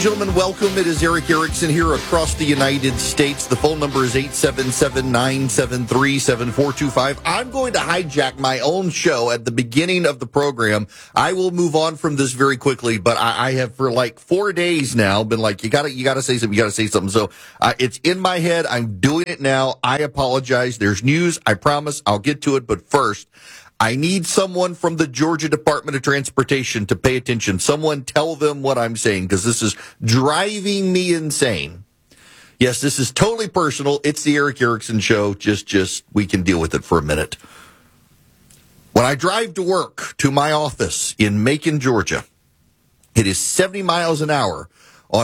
Gentlemen, welcome. It is Erick Erickson here across the United States. The phone number is 877-973-7425. I'm going to hijack my own show at the beginning of the program. I will move on from this very quickly, but I have for like 4 days now been like, you gotta say something. So it's in my head. I'm doing it now. I apologize. There's news. I promise I'll get to it. But first, I need someone from the Georgia Department of Transportation to pay attention. Someone tell them what I'm saying, because this is driving me insane. Yes, this is totally personal. It's the Erick Erickson Show. Just we can deal with it for a minute. When I drive to work, to my office in Macon, Georgia, it is 70 miles an hour on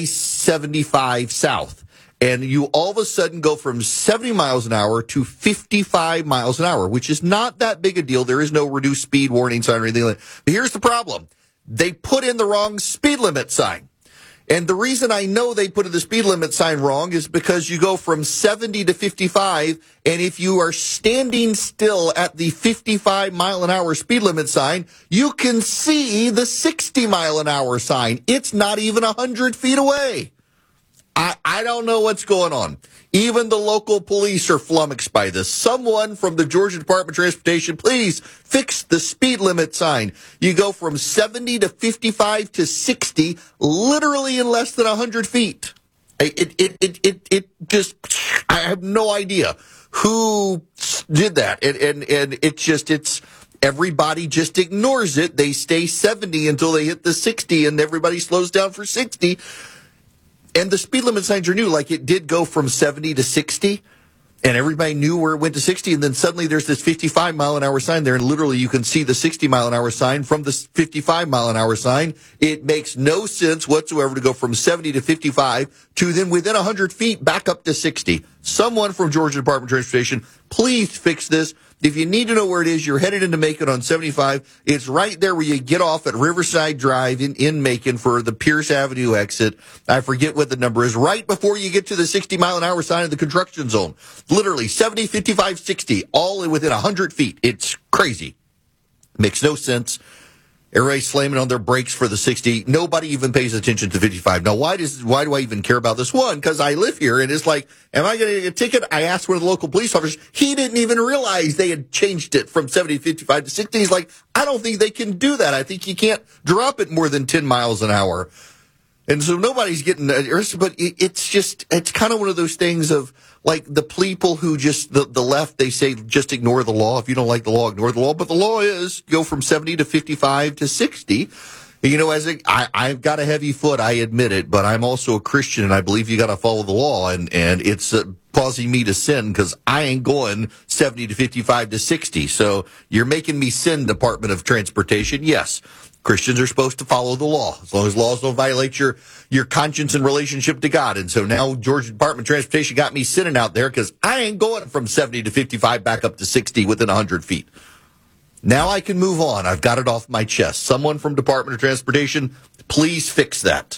I-75 South. And you all of a sudden go from 70 miles an hour to 55 miles an hour, which is not that big a deal. There is no reduced speed warning sign or anything like that. But here's the problem. They put in the wrong speed limit sign. And the reason I know they put the speed limit sign wrong is because you go from 70 to 55, and if you are standing still at the 55 mile an hour speed limit sign, you can see the 60 mile an hour sign. It's not even 100 feet away. I don't know what's going on. Even the local police are flummoxed by this. Someone from the Georgia Department of Transportation, please fix the speed limit sign. You go from 70 to 55 to 60, literally in less than 100 feet. It just, I have no idea who did that. And it's everybody just ignores it. They stay 70 until they hit the 60, and everybody slows down for 60. And the speed limit signs are new. Like, it did go from 70 to 60, and everybody knew where it went to 60, and then suddenly there's this 55 mile an hour sign there, and literally you can see the 60 mile an hour sign from the 55 mile an hour sign. It makes no sense whatsoever to go from 70 to 55 to then within 100 feet back up to 60. Someone from Georgia Department of Transportation, please fix this. If you need to know where it is, you're headed into Macon on 75. It's right there where you get off at Riverside Drive in Macon for the Pierce Avenue exit. I forget what the number is. Right before you get to the 60 mile an hour sign of the construction zone. Literally 70, 55, 60, all within 100 feet. It's crazy. Makes no sense. Everybody's slamming on their brakes for the 60. Nobody even pays attention to 55. Now, why do I even care about this? One, because I live here, and it's like, am I going to get a ticket? I asked one of the local police officers. He didn't even realize they had changed it from 70 to 55 to 60. He's like, I don't think they can do that. I think you can't drop it more than 10 miles an hour. And so nobody's getting arrested, but it's kind of one of those things of, like, the people who just, the left, they say, just ignore the law. If you don't like the law, ignore the law. But the law is go from 70 to 55 to 60. You know, I've got a heavy foot, I admit it, but I'm also a Christian, and I believe you got to follow the law. And it's causing me to sin, because I ain't going 70 to 55 to 60. So you're making me sin, Department of Transportation. Yes. Christians are supposed to follow the law, as long as laws don't violate your conscience and relationship to God. And so now Georgia Department of Transportation got me sitting out there, because I ain't going from 70 to 55 back up to 60 within 100 feet. Now I can move on. I've got it off my chest. Someone from Department of Transportation, please fix that.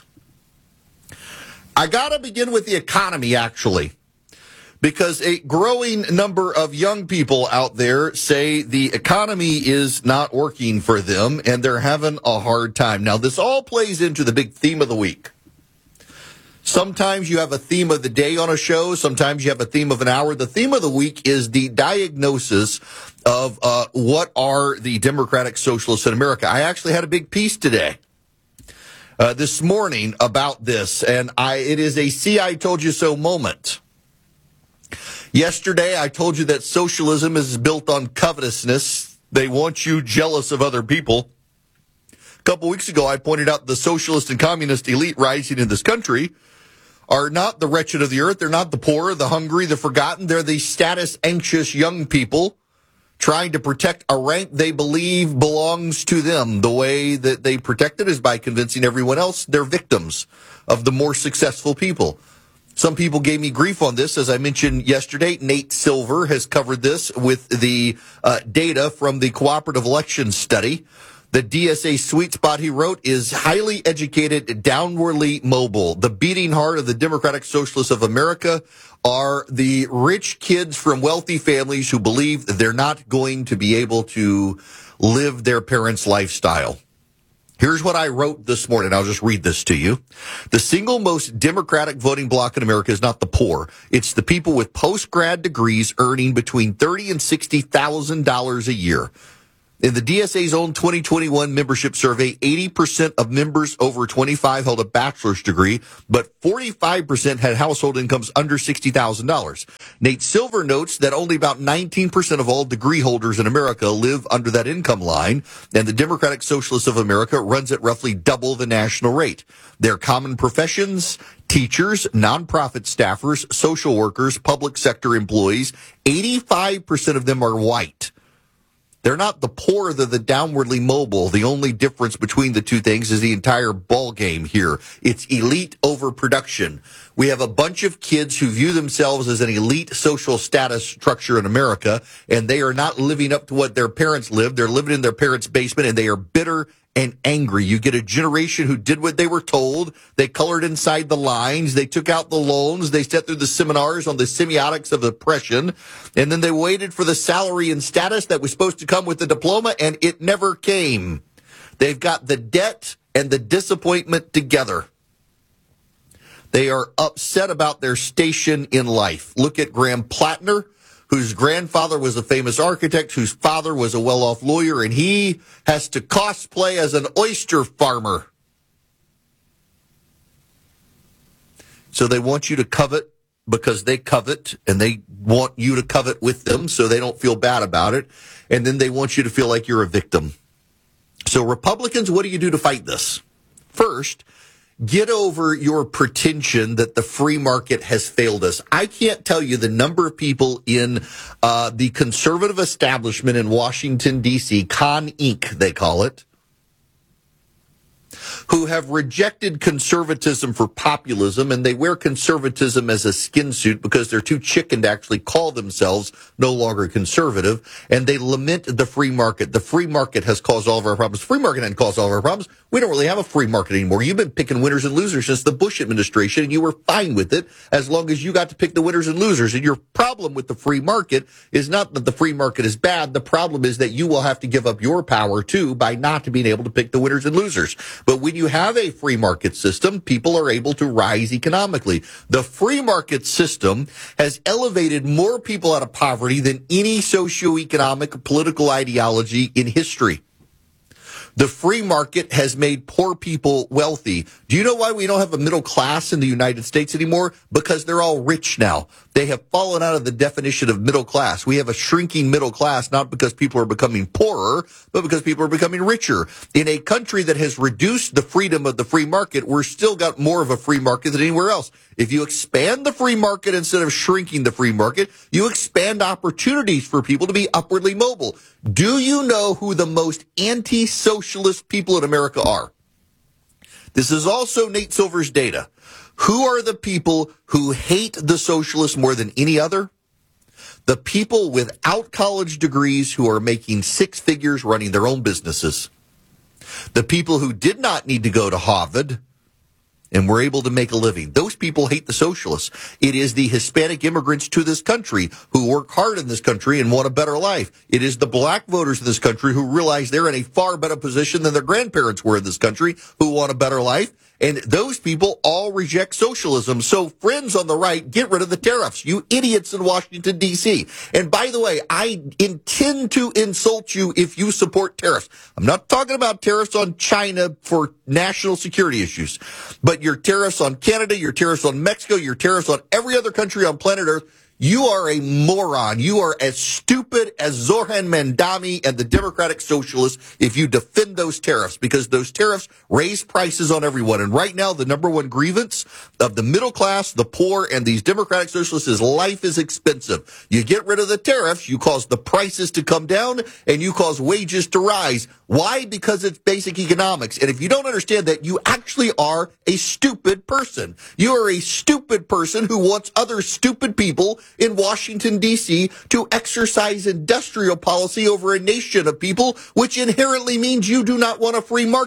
I got to begin with the economy, actually, because a growing number of young people out there say the economy is not working for them, and they're having a hard time. Now, this all plays into the big theme of the week. Sometimes you have a theme of the day on a show. Sometimes you have a theme of an hour. The theme of the week is the diagnosis of what are the democratic socialists in America. I actually had a big piece today, this morning, about this, and it is a see I told you so moment. Yesterday, I told you that socialism is built on covetousness. They want you jealous of other people. A couple weeks ago, I pointed out the socialist and communist elite rising in this country are not the wretched of the earth. They're not the poor, the hungry, the forgotten. They're the status-anxious young people trying to protect a rank they believe belongs to them. The way that they protect it is by convincing everyone else they're victims of the more successful people. Some people gave me grief on this. As I mentioned yesterday, Nate Silver has covered this with the data from the Cooperative Elections Study. The DSA sweet spot, he wrote, is highly educated, downwardly mobile. The beating heart of the Democratic Socialists of America are the rich kids from wealthy families who believe they're not going to be able to live their parents' lifestyle. Here's what I wrote this morning. I'll just read this to you. The single most Democratic voting bloc in America is not the poor. It's the people with post-grad degrees earning between $30,000 and $60,000 a year. In the DSA's own 2021 membership survey, 80% of members over 25 held a bachelor's degree, but 45% had household incomes under $60,000. Nate Silver notes that only about 19% of all degree holders in America live under that income line, and the Democratic Socialists of America runs at roughly double the national rate. Their common professions: teachers, nonprofit staffers, social workers, public sector employees. 85% of them are white. They're not the poor, they're the downwardly mobile. The only difference between the two things is the entire ball game here. It's elite over production. We have a bunch of kids who view themselves as an elite social status structure in America, and they are not living up to what their parents lived. They're living in their parents' basement, and they are bitter and angry. You get a generation who did what they were told. They colored inside the lines. They took out the loans. They sat through the seminars on the semiotics of oppression. And then they waited for the salary and status that was supposed to come with the diploma, and it never came. They've got the debt and the disappointment together. They are upset about their station in life. Look at Graham Plattner, whose grandfather was a famous architect, whose father was a well-off lawyer, and he has to cosplay as an oyster farmer. So they want you to covet because they covet, and they want you to covet with them so they don't feel bad about it, and then they want you to feel like you're a victim. So Republicans, what do you do to fight this? First, get over your pretension that the free market has failed us. I can't tell you the number of people in the conservative establishment in Washington, D.C., Con Inc., they call it, who have rejected conservatism for populism, and they wear conservatism as a skin suit because they're too chicken to actually call themselves no longer conservative, and they lament the free market. The free market has caused all of our problems. Free market hasn't caused all of our problems. We don't really have a free market anymore. You've been picking winners and losers since the Bush administration, and you were fine with it as long as you got to pick the winners and losers. And your problem with the free market is not that the free market is bad. The problem is that you will have to give up your power, too, by not being able to pick the winners and losers. But when you have a free market system, people are able to rise economically. The free market system has elevated more people out of poverty than any socioeconomic political ideology in history. The free market has made poor people wealthy. Do you know why we don't have a middle class in the United States anymore? Because they're all rich now. They have fallen out of the definition of middle class. We have a shrinking middle class, not because people are becoming poorer, but because people are becoming richer. In a country that has reduced the freedom of the free market, we're still got more of a free market than anywhere else. If you expand the free market instead of shrinking the free market, you expand opportunities for people to be upwardly mobile. Do you know who the most anti-socialist people in America are? This is also Nate Silver's data. Who are the people who hate the socialists more than any other? The people without college degrees who are making six figures running their own businesses. The people who did not need to go to Harvard and were able to make a living. Those people hate the socialists. It is the Hispanic immigrants to this country who work hard in this country and want a better life. It is the black voters in this country who realize they're in a far better position than their grandparents were in this country who want a better life. And those people all reject socialism. So friends on the right, get rid of the tariffs, you idiots in Washington, D.C. And by the way, I intend to insult you if you support tariffs. I'm not talking about tariffs on China for national security issues, but your tariffs on Canada, your tariffs on Mexico, your tariffs on every other country on planet Earth. You are a moron. You are as stupid as Zoran Mandami and the Democratic Socialists if you defend those tariffs, because those tariffs raise prices on everyone. And right now, the number one grievance of the middle class, the poor, and these Democratic Socialists is life is expensive. You get rid of the tariffs, you cause the prices to come down, and you cause wages to rise. Why? Because it's basic economics. And if you don't understand that, you actually are a stupid person. You are a stupid person who wants other stupid people in Washington, D.C. to exercise industrial policy over a nation of people, which inherently means you do not want a free market.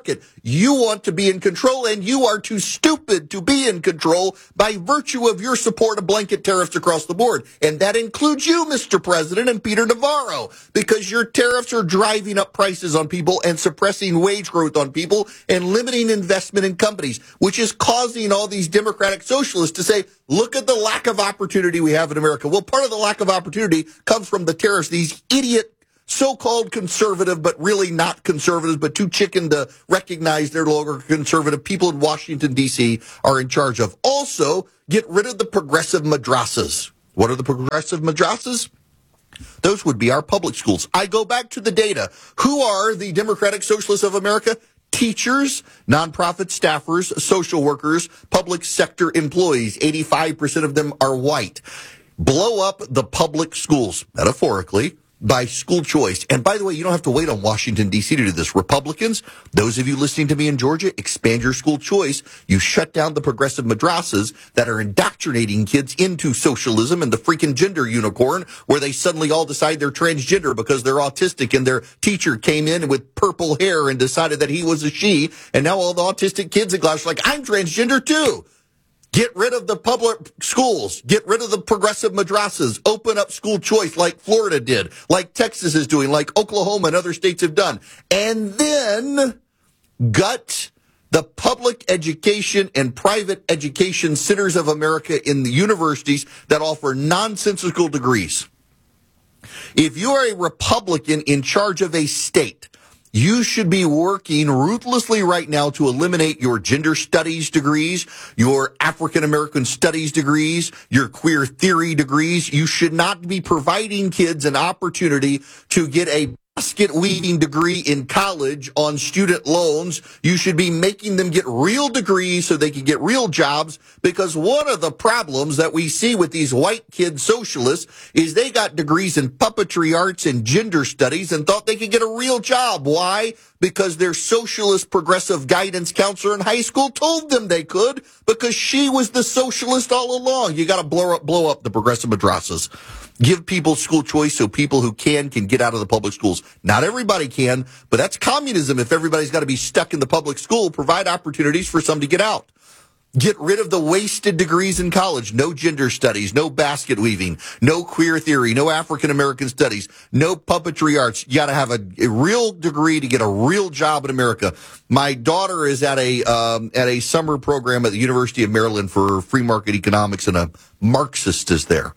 You want to be in control, and you are too stupid to be in control by virtue of your support of blanket tariffs across the board. And that includes you, Mr. President, and Peter Navarro, because your tariffs are driving up prices on people and suppressing wage growth on people and limiting investment in companies, which is causing all these democratic socialists to say, look at the lack of opportunity we have in America. Well, part of the lack of opportunity comes from the tariffs these idiot so-called conservative, but really not conservatives, but too chicken to recognize they're no longer conservative people in Washington, D.C. are in charge of. Also, get rid of the progressive madrasas. What are the progressive madrasas? Those would be our public schools. I go back to the data. Who are the Democratic Socialists of America? Teachers, nonprofit staffers, social workers, public sector employees. 85% of them are white. Blow up the public schools, metaphorically, by school choice. And by the way, you don't have to wait on Washington, D.C. to do this. Republicans, those of you listening to me in Georgia, expand your school choice. You shut down the progressive madrasas that are indoctrinating kids into socialism and the freaking gender unicorn, where they suddenly all decide they're transgender because they're autistic and their teacher came in with purple hair and decided that he was a she. And now all the autistic kids in class are like, I'm transgender too. Get rid of the public schools. Get rid of the progressive madrasas. Open up school choice like Florida did, like Texas is doing, like Oklahoma and other states have done. And then gut the public education and private education centers of America in the universities that offer nonsensical degrees. If you are a Republican in charge of a state, you should be working ruthlessly right now to eliminate your gender studies degrees, your African American studies degrees, your queer theory degrees. You should not be providing kids an opportunity to get a basket weaving degree in college on student loans. You should be making them get real degrees so they can get real jobs, because one of the problems that we see with these white kid socialists is they got degrees in puppetry arts and gender studies and thought they could get a real job. Why? Because their socialist progressive guidance counselor in high school told them they could, because she was the socialist all along. You got to blow up the progressive madrasas. Give people school choice so people who can get out of the public schools. Not everybody can, but that's communism. If everybody's got to be stuck in the public school, provide opportunities for some to get out. Get rid of the wasted degrees in college. No gender studies, no basket weaving, no queer theory, no African American studies, no puppetry arts. You got to have a real degree to get a real job in America. My daughter is at a summer program at the University of Maryland for free market economics, and a Marxist is there.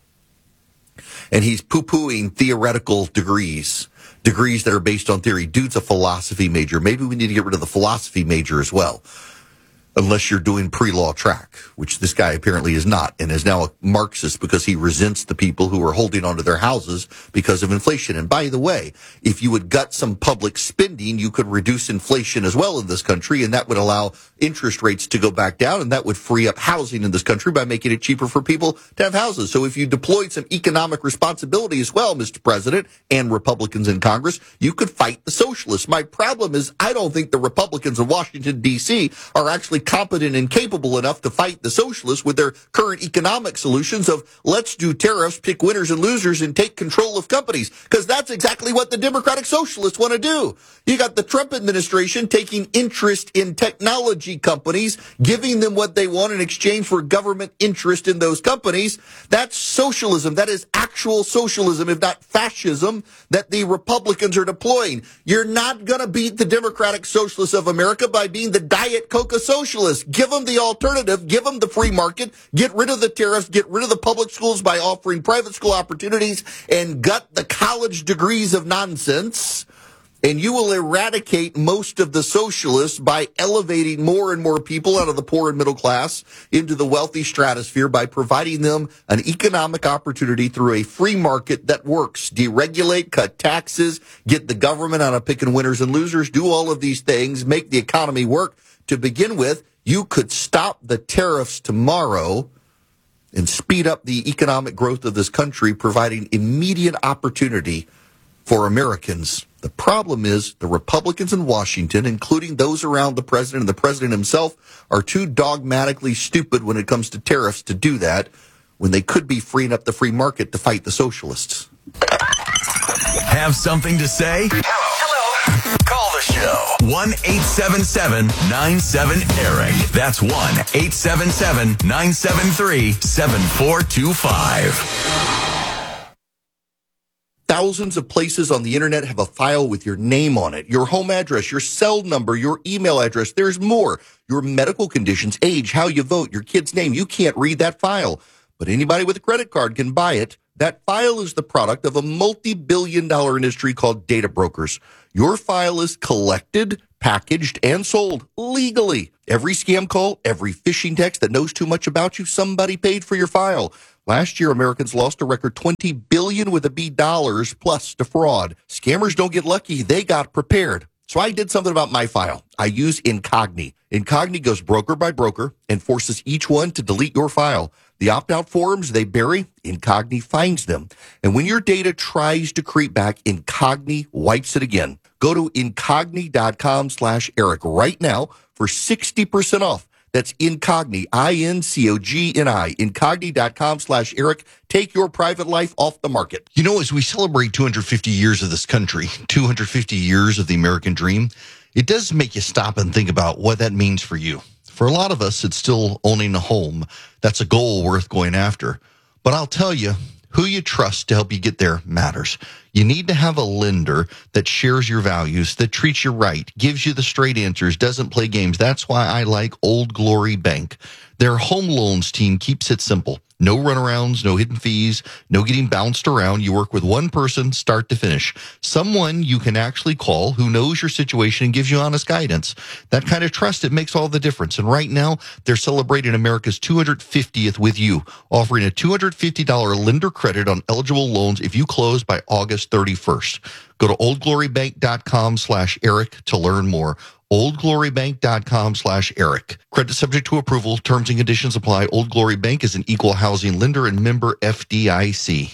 And he's poo-pooing theoretical degrees that are based on theory. Dude's a philosophy major. Maybe we need to get rid of the philosophy major as well, unless you're doing pre-law track, which this guy apparently is not, and is now a Marxist because he resents the people who are holding onto their houses because of inflation. And by the way, if you would gut some public spending, you could reduce inflation as well in this country, and that would allow interest rates to go back down, and that would free up housing in this country by making it cheaper for people to have houses. So if you deployed some economic responsibility as well, Mr. President, and Republicans in Congress, you could fight the socialists. My problem is I don't think the Republicans in Washington, D.C. are actually competent and capable enough to fight the socialists with their current economic solutions of let's do tariffs, pick winners and losers, and take control of companies. Because that's exactly what the Democratic Socialists want to do. You got the Trump administration taking interest in technology companies, giving them what they want in exchange for government interest in those companies. That's socialism. That is actual socialism, if not fascism, that the Republicans are deploying. You're not going to beat the Democratic Socialists of America by being the Diet Coca socialists. Give them the alternative. Give them the free market. Get rid of the tariffs. Get rid of the public schools by offering private school opportunities, and gut the college degrees of nonsense. And you will eradicate most of the socialists by elevating more and more people out of the poor and middle class into the wealthy stratosphere by providing them an economic opportunity through a free market that works. Deregulate, cut taxes, get the government out of picking winners and losers, do all of these things, make the economy work. To begin with, you could stop the tariffs tomorrow and speed up the economic growth of this country, providing immediate opportunity for Americans. The problem is the Republicans in Washington, including those around the president and the president himself, are too dogmatically stupid when it comes to tariffs to do that, when they could be freeing up the free market to fight the socialists. Have something to say? Hello. Call the show. 1-877-97-ERIC. That's 1-877-973-7425. Thousands of places on the internet have a file with your name on it, your home address, your cell number, your email address. There's more. Your medical conditions, age, how you vote, your kid's name. You can't read that file, but anybody with a credit card can buy it. That file is the product of a multi-billion-dollar industry called data brokers. Your file is collected, packaged, and sold legally. Every scam call, every phishing text that knows too much about you, somebody paid for your file. Last year, Americans lost a record $20 billion with a B dollars plus to fraud. Scammers don't get lucky. They got prepared. So I did something about my file. I use Incogni. Incogni goes broker by broker and forces each one to delete your file. The opt-out forms they bury, Incogni finds them. And when your data tries to creep back, Incogni wipes it again. Go to Incogni.com/Eric right now for 60% off. That's Incogni, Incogni, Incogni.com/Eric. Take your private life off the market. You know, as we celebrate 250 years of this country, 250 years of the American dream, it does make you stop and think about what that means for you. For a lot of us, it's still owning a home. That's a goal worth going after. But I'll tell you, who you trust to help you get there matters. You need to have a lender that shares your values, that treats you right, gives you the straight answers, doesn't play games. That's why I like Old Glory Bank. Their home loans team keeps it simple. No runarounds, no hidden fees, no getting bounced around. You work with one person, start to finish. Someone you can actually call who knows your situation and gives you honest guidance. That kind of trust, it makes all the difference. And right now, they're celebrating America's 250th with you, offering a $250 lender credit on eligible loans if you close by August 31st. Go to oldglorybank.com/Eric to learn more. oldglorybank.com/Eric. Credit subject to approval. Terms and conditions apply. Old Glory Bank is an equal housing lender and member FDIC.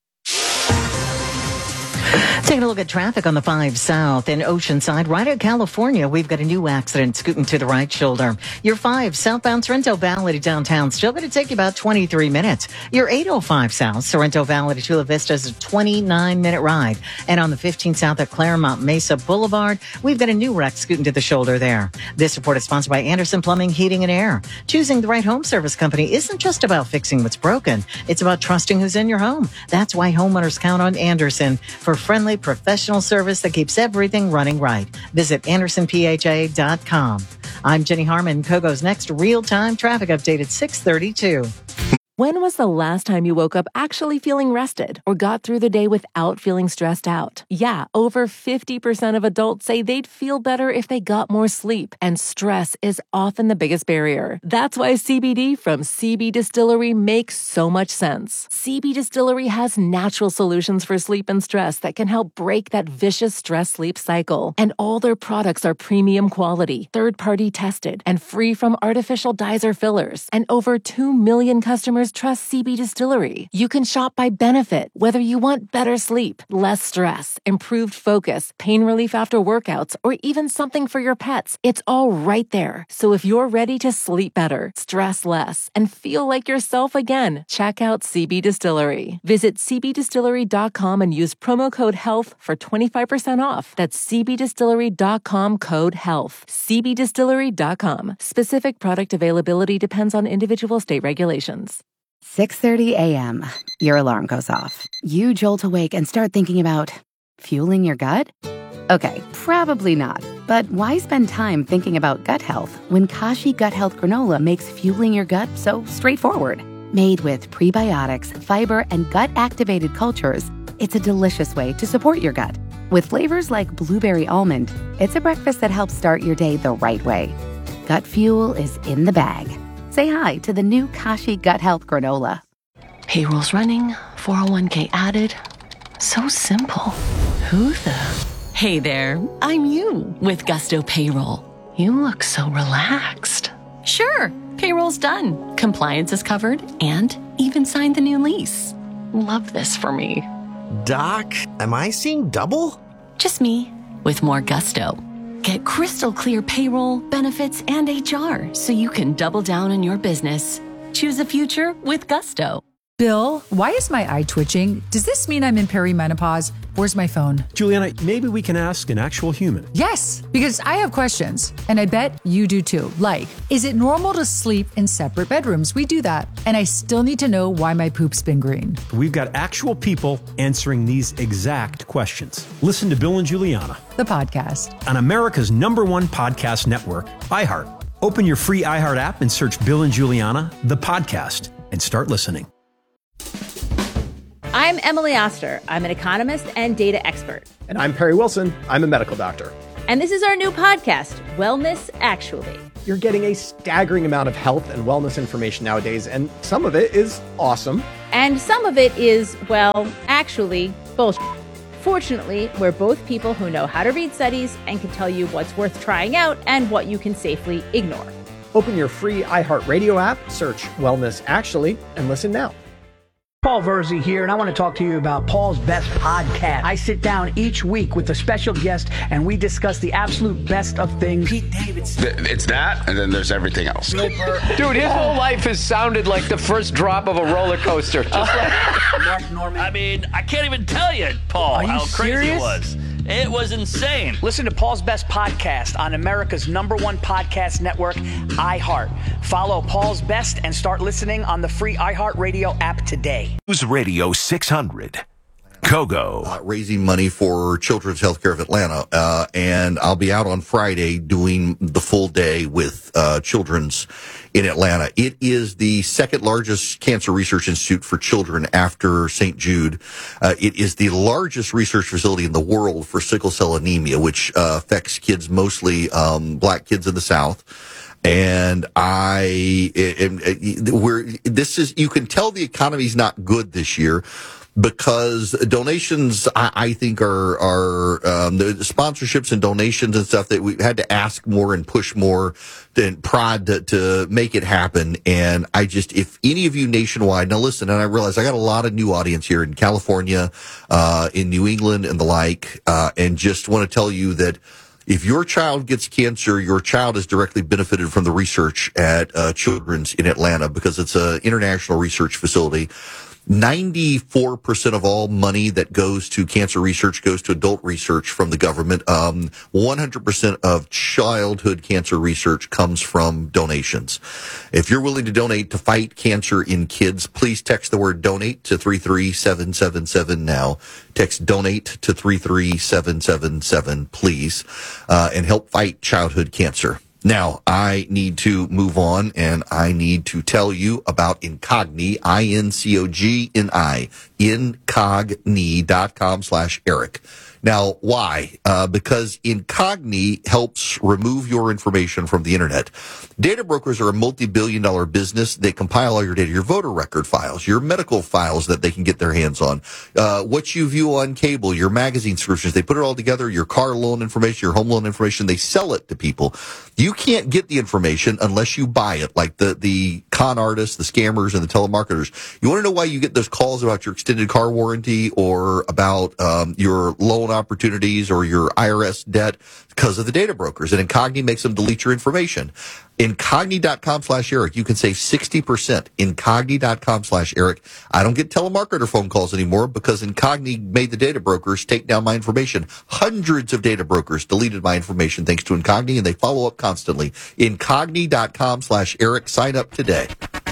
Taking a look at traffic on the 5 South in Oceanside, right at California. We've got a new accident scooting to the right shoulder. Your 5 southbound Sorrento Valley to downtown, still going to take you about 23 minutes. Your 805 South, Sorrento Valley to Chula Vista is a 29-minute ride. And on the 15 South at Claremont Mesa Boulevard, we've got a new wreck scooting to the shoulder there. This report is sponsored by Anderson Plumbing, Heating, and Air. Choosing the right home service company isn't just about fixing what's broken. It's about trusting who's in your home. That's why homeowners count on Anderson for friendly professional service that keeps everything running right. Visit AndersonPHA.com. I'm Jenny Harmon. Kogo's next real-time traffic update at 6:32. When was the last time you woke up actually feeling rested or got through the day without feeling stressed out? Yeah, over 50% of adults say they'd feel better if they got more sleep, and stress is often the biggest barrier. That's why CBD from CB Distillery makes so much sense. CB Distillery has natural solutions for sleep and stress that can help break that vicious stress-sleep cycle. And all their products are premium quality, third-party tested, and free from artificial dyes or fillers. And over 2 million customers trust CB Distillery. You can shop by benefit, whether you want better sleep, less stress, improved focus, pain relief after workouts, or even something for your pets. It's all right there. So if you're ready to sleep better, stress less, and feel like yourself again, check out CB Distillery. Visit cbdistillery.com and use promo code HEALTH for 25% off. That's cbdistillery.com code HEALTH. cbdistillery.com. Specific product availability depends on individual state regulations. 6:30 a.m. Your alarm goes off. You jolt awake and start thinking about fueling your gut? Okay, probably not. But why spend time thinking about gut health when Kashi Gut Health Granola makes fueling your gut so straightforward? Made with prebiotics, fiber, and gut-activated cultures, it's a delicious way to support your gut. With flavors like blueberry almond, it's a breakfast that helps start your day the right way. Gut fuel is in the bag. Say hi to the new Kashi Gut Health Granola. Payroll's running, 401k added. So simple. Who the? Hey there, I'm you with Gusto Payroll. You look so relaxed. Sure, payroll's done. Compliance is covered and even signed the new lease. Love this for me. Doc, am I seeing double? Just me with more gusto. Get crystal clear payroll, benefits, and HR so you can double down on your business. Choose a future with Gusto. Bill, why is my eye twitching? Does this mean I'm in perimenopause? Where's my phone? Juliana, maybe we can ask an actual human. Yes, because I have questions, and I bet you do too. Like, is it normal to sleep in separate bedrooms? We do that. And I still need to know why my poop's been green. We've got actual people answering these exact questions. Listen to Bill and Juliana, the podcast, on America's #1 podcast network, iHeart. Open your free iHeart app and search Bill and Juliana, the podcast, and start listening. I'm Emily Oster. I'm an economist and data expert. And I'm Perry Wilson. I'm a medical doctor. And this is our new podcast, Wellness Actually. You're getting a staggering amount of health and wellness information nowadays, and some of it is awesome. And some of it is, well, actually, bullshit. Fortunately, we're both people who know how to read studies and can tell you what's worth trying out and what you can safely ignore. Open your free iHeartRadio app, search Wellness Actually, and listen now. Paul Verzi here, and I want to talk to you about Paul's Best Podcast. I sit down each week with a special guest, and we discuss the absolute best of things. Pete Davidson. It's that, and then there's everything else. Dude, his whole life has sounded like the first drop of a roller coaster. Just like Mark Norman. I mean, I can't even tell you, Paul, how crazy serious? it was. It was insane. Listen to Paul's Best Podcast on America's #1 podcast network, iHeart. Follow Paul's Best and start listening on the free iHeartRadio app today. News Radio 600. Kogo. Raising money for Children's Healthcare of Atlanta. And I'll be out on Friday doing the full day with Children's in Atlanta. It is the second largest cancer research institute for children after St. Jude. It is the largest research facility in the world for sickle cell anemia, which affects kids, mostly black kids in the South. And you can tell the economy's not good this year, because donations, I think, are the sponsorships and donations and stuff that we had to ask more and push more and prod to make it happen. And if any of you nationwide, now listen, and I realize I got a lot of new audience here in California, in New England and the like, and just want to tell you that if your child gets cancer, your child is directly benefited from the research at Children's in Atlanta, because it's an international research facility. 94% of all money that goes to cancer research goes to adult research from the government. 100% of childhood cancer research comes from donations. If you're willing to donate to fight cancer in kids, please text the word donate to 33777 now. Text donate to 33777, please, and help fight childhood cancer. Now, I need to move on, and I need to tell you about Incogni, INCOGNI, incogni.com/Eric. Now, why? Because Incogni helps remove your information from the internet. Data brokers are a multi-billion-dollar business. They compile all your data, your voter record files, your medical files that they can get their hands on, what you view on cable, your magazine subscriptions. They put it all together, your car loan information, your home loan information. They sell it to people. You can't get the information unless you buy it, like the con artists, the scammers, and the telemarketers. You want to know why you get those calls about your extended car warranty or about your loan opportunities or your IRS debt? Because of the data brokers. And Incogni makes them delete your information. Incogni.com/Eric. You can save 60%. Incogni.com/Eric. I don't get telemarketer phone calls anymore because Incogni made the data brokers take down my information. Hundreds of data brokers deleted my information thanks to Incogni, and they follow up constantly. Incogni.com/Eric. Sign up today.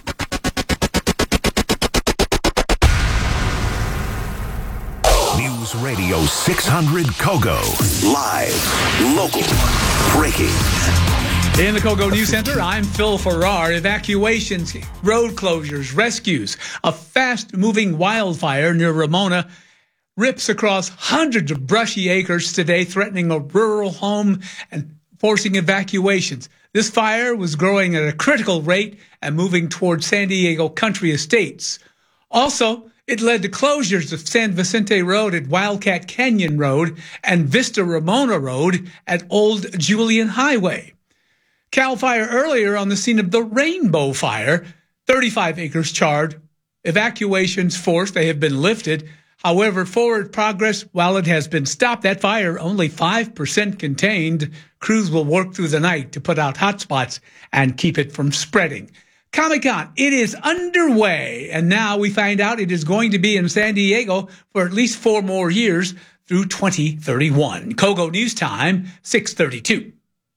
News Radio 600 Kogo. Live, local, breaking. In the Kogo News Center, I'm Phil Farrar. Evacuations, road closures, rescues. A fast-moving wildfire near Ramona rips across hundreds of brushy acres today, threatening a rural home and forcing evacuations. This fire was growing at a critical rate and moving towards San Diego Country Estates. Also, it led to closures of San Vicente Road at Wildcat Canyon Road and Vista Ramona Road at Old Julian Highway. CAL FIRE earlier on the scene of the Rainbow Fire, 35 acres charred. Evacuations forced, they have been lifted. However, forward progress, while it has been stopped, that fire only 5% contained. Crews will work through the night to put out hotspots and keep it from spreading. Comic-Con, it is underway, and now we find out it is going to be in San Diego for at least 4 more years through 2031. Kogo News Time, 6:32.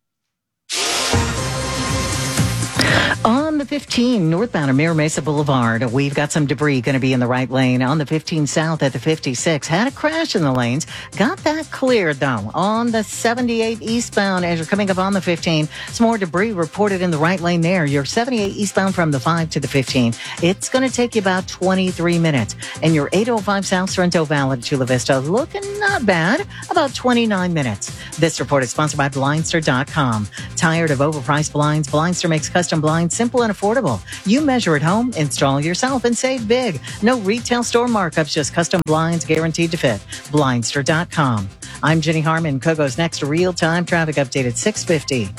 On the 15 northbound of Mira Mesa Boulevard, we've got some debris going to be in the right lane. On the 15 south at the 56, had a crash in the lanes. Got that cleared, though. On the 78 eastbound, as you're coming up on the 15, some more debris reported in the right lane there. You're 78 eastbound from the 5 to the 15. It's going to take you about 23 minutes. And your 805 South Sorrento Valley to Chula Vista, looking not bad, about 29 minutes. This report is sponsored by Blindster.com. Tired of overpriced blinds? Blindster makes custom blinds simple and affordable. You measure at home, install yourself, and save big. No retail store markups, just custom blinds guaranteed to fit. Blindster.com. I'm Jenny Harmon. Kogo's next real-time traffic update at 6:50.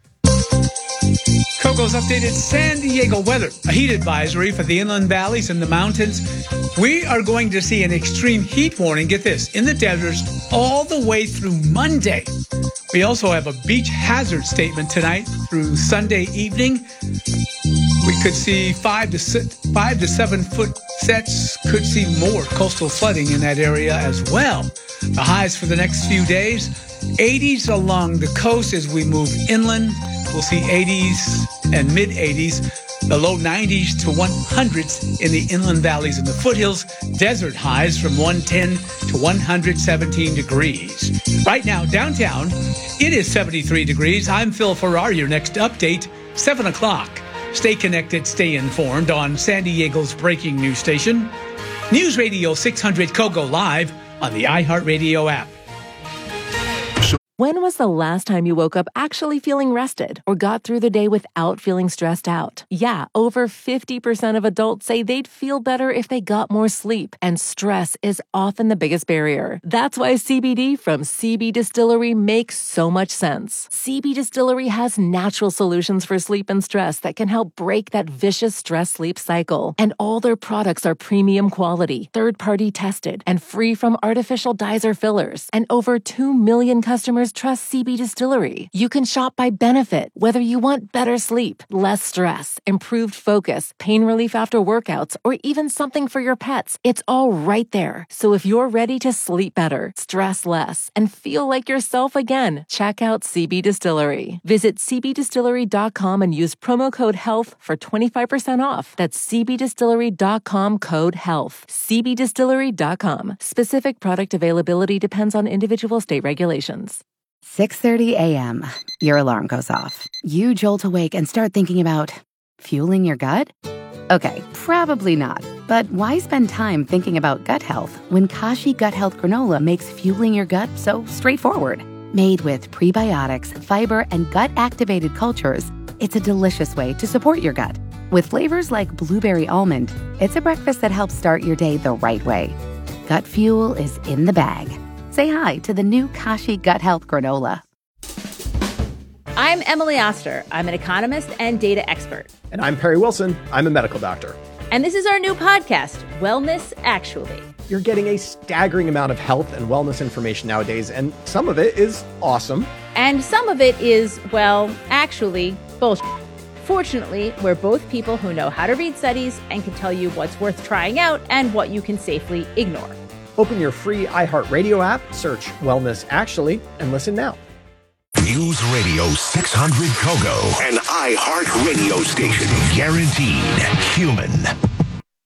Kogo's updated San Diego weather. A heat advisory for the inland valleys and the mountains. We are going to see an extreme heat warning, get this, in the deserts all the way through Monday. We also have a beach hazard statement tonight through Sunday evening. We could see 5 to 7 foot sets, could see more coastal flooding in that area as well. The highs for the next few days, 80s along the coast as we move inland. We'll see 80s and mid-80s, the low 90s to 100s in the inland valleys and the foothills. Desert highs from 110 to 117 degrees. Right now, downtown, it is 73 degrees. I'm Phil Farrar. Your next update, 7 o'clock. Stay connected, stay informed on San Diego's breaking news station. News Radio 600 Kogo live on the iHeartRadio app. When was the last time you woke up actually feeling rested or got through the day without feeling stressed out? Yeah, over 50% of adults say they'd feel better if they got more sleep, and stress is often the biggest barrier. That's why CBD from CB Distillery makes so much sense. CB Distillery has natural solutions for sleep and stress that can help break that vicious stress-sleep cycle. And all their products are premium quality, third-party tested, and free from artificial dyes or fillers. And over 2 million customers trust CB Distillery. You can shop by benefit, whether you want better sleep, less stress, improved focus, pain relief after workouts, or even something for your pets. It's all right there. So if you're ready to sleep better, stress less, and feel like yourself again, check out CB Distillery. Visit cbdistillery.com and use promo code HEALTH for 25% off. That's cbdistillery.com code HEALTH. cbdistillery.com. Specific product availability depends on individual state regulations. 6:30 a.m. Your alarm goes off. You jolt awake and start thinking about fueling your gut? Okay, probably not. But why spend time thinking about gut health when Kashi Gut Health Granola makes fueling your gut so straightforward? Made with prebiotics, fiber, and gut-activated cultures, it's a delicious way to support your gut. With flavors like blueberry almond, it's a breakfast that helps start your day the right way. Gut fuel is in the bag. Say hi to the new Kashi Gut Health Granola. I'm Emily Oster. I'm an economist and data expert. And I'm Perry Wilson. I'm a medical doctor. And this is our new podcast, Wellness Actually. You're getting a staggering amount of health and wellness information nowadays, and some of it is awesome. And some of it is, well, actually, bullshit. Fortunately, we're both people who know how to read studies and can tell you what's worth trying out and what you can safely ignore. Open your free iHeartRadio app, search Wellness Actually, and listen now. News Radio 600 Kogo, an iHeart radio station. Guaranteed human.